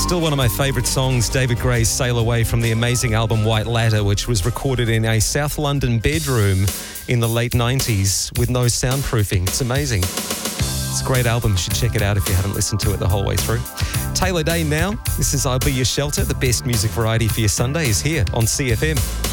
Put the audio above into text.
Still one of my favourite songs, David Gray's Sail Away from the amazing album White Ladder, which was recorded in a South London bedroom in the late 90s with no soundproofing. It's amazing. It's a great album. You should check it out if you haven't listened to it the whole way through. Taylor Dayne now. This is I'll Be Your Shelter. The best music variety for your Sunday is here on CFM.